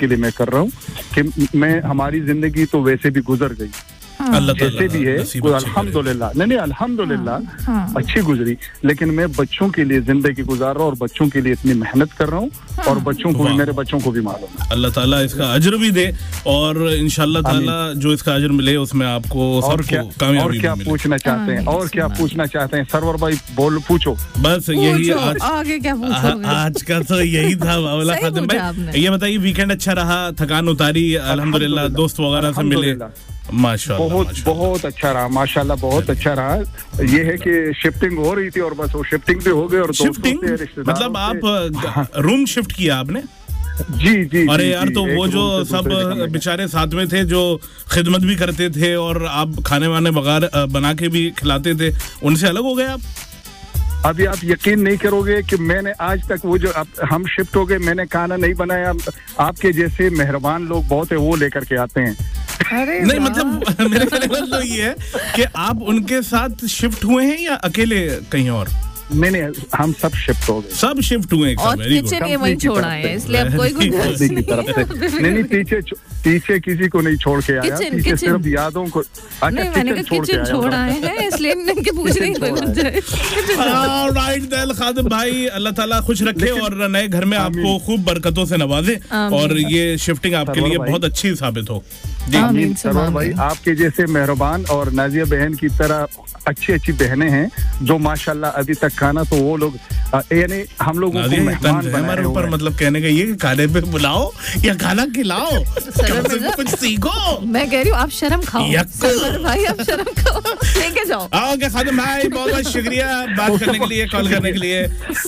के लिए मैं कर रहा हूँ कि मैं हमारी जिंदगी तो वैसे भी गुजर गई, जैसे भी है अल्हम्दुलिल्लाह, नहीं अल्हम्दुलिल्लाह अच्छी गुजरी, लेकिन मैं बच्चों के लिए जिंदगी गुजार रहा हूँ और बच्चों के लिए इतनी मेहनत कर रहा हूँ और बच्चों को भी, मेरे बच्चों को भी मालूम है। अल्लाह ताला इसका अजर भी दे और इंशाअल्लाह ताला जो इसका अजर मिले उसमें आपको सबको कामयाबी और क्या पूछना चाहते हैं, और क्या पूछना चाहते हैं सरवर भाई, बोल पूछो। बस यही आगे क्या पूछोगे? आज का तो यही था मामला खादिम भाई। ये बताइए वीकेंड अच्छा रहा, थकान उतारी अल्हम्दुलिल्लाह, दोस्त वगैरह से मिले? माशाल्लाह बहुत अच्छा रहा, माशाल्लाह बहुत अच्छा रहा। ये है कि शिफ्टिंग हो रही थी और बस वो शिफ्टिंग भी हो गई और शिफ्टिंग मतलब आप रूम शिफ्ट किया आपने? जी। अरे यार तो वो जो सब बेचारे साथ में थे जो खिदमत भी करते थे और आप खाने वाने वगैरह बना के भी खिलाते थे, उनसे अलग हो गए आप? अभी आप यकीन नहीं करोगे कि मैंने आज तक वो जो हम शिफ्ट हो गए, मैंने खाना नहीं बनाया। आपके जैसे मेहरबान लोग बहुत है, वो लेकर के आते हैं। नहीं मतलब मेरे कहने का मतलब ये है कि आप उनके साथ शिफ्ट हुए हैं या अकेले कहीं और? नहीं, हम सब शिफ्ट हो गए, सब शिफ्ट हुए और किचन ये वहीं छोड़ा है, इसलिए अब कोई गुंजाइश नहीं। पीछे किसी को नहीं छोड़ के आया, पीछे सिर्फ यादों को। नहीं, मैंने कहा किचन छोड़ा है इसलिए इनके पूछ रही कोई गुंजाइश। ऑलराइट देन खादिम भाई, अल्लाह ताला खुश रखे और नए घर में आपको खूब बरकतों से नवाजे और ये शिफ्टिंग आपके लिए बहुत अच्छी साबित हो। आमीन सरवर भाई, आपके जैसे मेहरबान और नाजिया बहन की तरह अच्छी बहनें हैं जो माशाल्लाह अभी तक खाना तो वो लोग यानी हम लोगों को मेहमान हमारे ऊपर मतलब कहने का ये खाने पे बुलाओ या खाना खिलाओ, कुछ सीखो। मैं कह रही हूँ आप शर्म खाओ भाई, आप शर्म खाओ, लेके जाओ। ओके खादिम भाई, बहुत शुक्रिया बात करने के लिए, कॉल करने के लिए।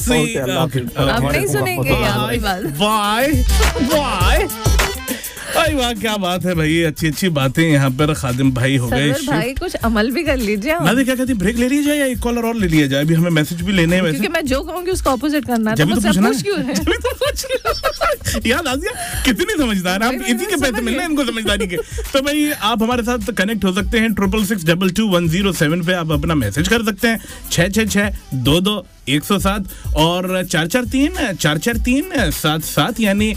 आप नहीं सुनेंगे आपकी बात। बाय। भाई वाह क्या बात है भाई, अच्छी बातें यहाँ पर खादिम भाई हो गए। भाई कुछ अमल भी कर लीजिए। मैं क्या कहती, ब्रेक ले लिया जाए या एक कॉलर और ले लिया जाए? अभी हमें मैसेज भी लेने हैं, क्योंकि मैं जो कहूँगी उसका ऑपोजिट करना है। जब तो पूछना याद आ गया, कितनी समझदार आप, इसी के पैसे मिलने इनको समझदारी के। तो भाई आप हमारे साथ कनेक्ट हो सकते हैं 66622107 पे, आप अपना मैसेज कर सकते हैं 666222107 और 443 यानी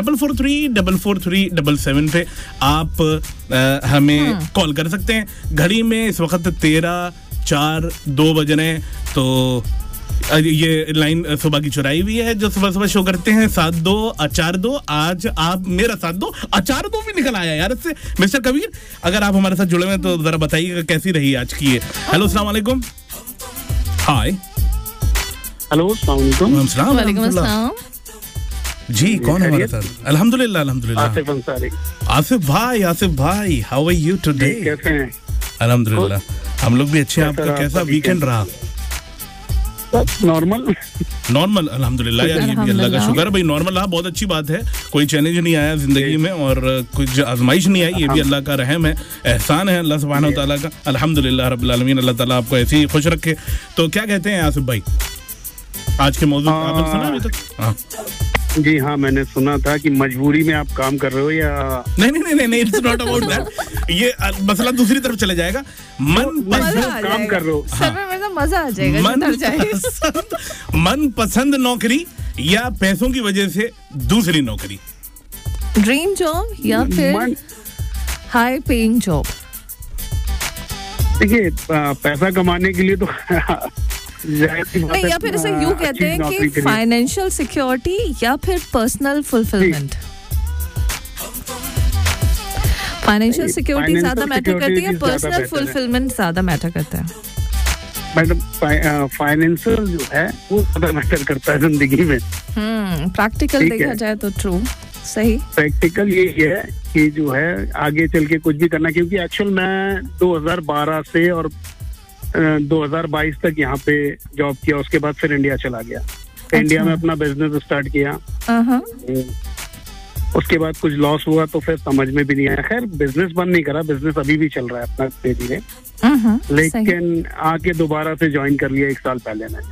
443 पे आप हमें कॉल कर सकते हैं। घड़ी में इस वक्त 13:04 बज रहे हैं, तो ये लाइन सुबह की चुराई हुई है जो सुबह शो करते हैं 7242। आज आप मेरा 7242 भी निकल आया यार इससे। मिस्टर कबीर, अगर आप हमारे साथ जुड़े हुए तो जरा बताइएगा कैसी रही आज की ये। हेलो अस्सलाम वालेकुम। हाय हेलो अस्सलाम वालेकुम अस्सलाम जी, कौन है हमारे साथ? अल्हम्दुलिल्लाह आसिफ भाई हाउ आर यू टुडे? कैसे हैं? अल्हम्दुलिल्लाह हम लोग भी अच्छे हैं। आपका कैसा वीकेंड रहा? नॉर्मल अल्हम्दुलिल्लाह यार, ये भी अल्लाह का शुक्र है भाई, नॉर्मल रहा, बहुत अच्छी बात है। कोई चैलेंज नहीं आया जिंदगी में और कुछ आजमाइश नहीं आई, ये भी अल्लाह का रहम है, एहसान है अल्लाह सुब्हानहू व तआला का। अल्हम्दुलिल्लाह रब्बिल आलमीन, अल्लाह ताला आपको ऐसे ही खुश रखे। तो क्या कहते हैं आसिफ भाई आज के मौजूद आपने सुना अभी तक? हाँ जी हाँ, मैंने सुना था कि मजबूरी में आप काम कर रहे हो या नहीं, इट्स नॉट अबाउट दैट। ये मसला दूसरी तरफ चले जाएगा। काम कर रहे हो, मजा आ जाएगा। मन पसंद नौकरी या पैसों की वजह से दूसरी नौकरी? ड्रीम जॉब या फिर हाई पेइंग जॉब? देखिए पैसा कमाने के लिए तो नहीं, या फिर इसे यूं कहते हैं कि फाइनेंशियल सिक्योरिटी या फिर पर्सनल फुलफिलमेंट। फाइनेंशियल सिक्योरिटी ज्यादा मैटर करती है, पर्सनल फुलफिलमेंट ज्यादा मैटर करता है? मैडम फाइनेंशियल जो है वो ज्यादा मैटर करता है जिंदगी में। प्रैक्टिकल देखा जाए तो ट्रू, सही। प्रैक्टिकल ये है कि जो है आगे चल के कुछ भी करना, क्योंकि एक्चुअल मैं 2012 से और 2022 तक यहाँ पे जॉब किया, उसके बाद फिर इंडिया चला गया। इंडिया में अपना बिजनेस स्टार्ट किया, उसके बाद कुछ लॉस हुआ तो फिर समझ में भी नहीं आया। खैर बिजनेस बंद नहीं करा, बिजनेस अभी भी चल रहा है अपना धीरे धीरे, लेकिन आके दोबारा से ज्वाइन कर लिया 1 साल पहले मैंने।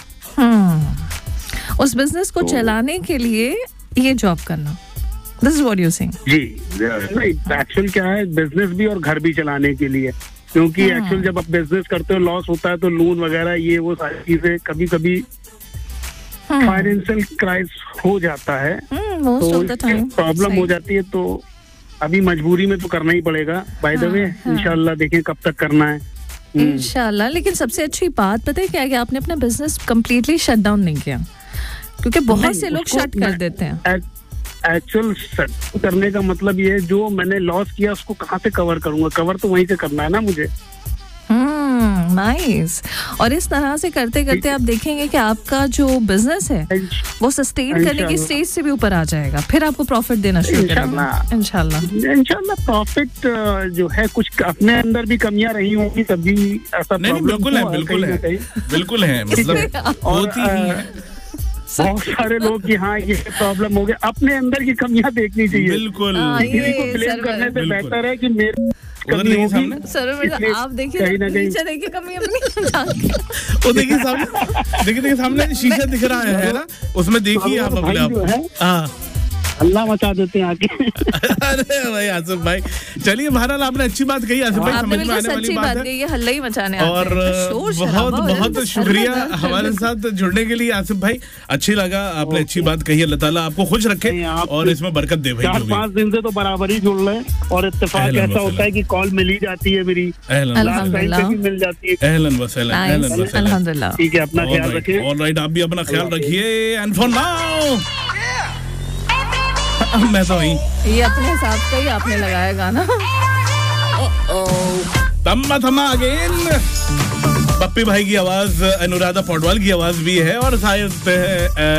उस बिजनेस को चलाने के लिए ये जॉब करना, this is what you saying? जी नहीं, एक्चुअल क्या है, बिजनेस भी और घर भी चलाने के लिए, क्योंकि एक्चुअल जब आप बिजनेस करते हो लॉस होता है तो लोन वगैरह ये वो सारी चीजें कभी कभी फाइनेंशियल क्राइसिस हो जाता है। most of the time problem हो जाती है, तो अभी मजबूरी में तो करना ही पड़ेगा। बाय द वे इंशाल्लाह देखें कब तक करना है इंशाल्लाह। लेकिन सबसे अच्छी बात पता है क्या है, आपने अपना बिजनेस कम्प्लीटली शट डाउन नहीं किया, क्योंकि बहुत से लोग शट कर देते हैं। एक्चुअल शट करने का मतलब ये है, जो मैंने लॉस किया उसको कहाँ से कवर करूंगा, कवर तो वहीं से करना है ना मुझे। नाइस। और इस तरह से करते करते आप देखेंगे कि आपका जो बिजनेस है वो सस्टेन करने की स्टेज से भी ऊपर आ जाएगा, फिर आपको प्रॉफिट देना शुरू करेगा इंशाल्लाह। प्रॉफिट जो है, कुछ अपने अंदर भी कमियां रही होंगी, तभी ऐसा बिल्कुल है मतलब होती है। बहुत सारे लोग कि हाँ ये प्रॉब्लम हो गया, अपने अंदर की कमियां देखनी चाहिए। बिल्कुल, किसी को ब्लेम करने से बेहतर है कि मेरे कमी होगी। सर आप देखिए नीचे देखिए कमी अपनी वो देखिए सामने शीशा दिख रहा है ना, उसमें देखिए आप अपने आप अल्लाह मचा देते हैं आके। अरे भाई आसिफ भाई, चलिए बहरहाल आपने अच्छी बात कही आसिफ भाई, समझ में आने वाली बात है, ये हल्ला ही मचाने और बहुत बहुत शुक्रिया हमारे साथ जुड़ने के लिए आसिफ भाई। अच्छी लगा, आपने अच्छी बात कही। अल्लाह ताला आपको खुश रखे और इसमें बरकत दे भाई। 4-5 दिन से तो बराबर ही जुड़ रहे हैं और इत्तेफाक ऐसा होता है कि कॉल मिल ही जाती है मेरी, अल्हम्दुलिल्लाह मिल जाती है। अल्हम्दुलिल्लाह। ठीक है, अपना ख्याल रखिए। ऑलराइट, आप भी अपना ख्याल रखिए। एंड फॉर नाउ मैं तो वही, ये अपने हिसाब से ही आपने लगाया गाना। तम्मा थम्मा अगेन। पप्पी भाई की आवाज, अनुराधा पौडवाल की आवाज भी है और शायद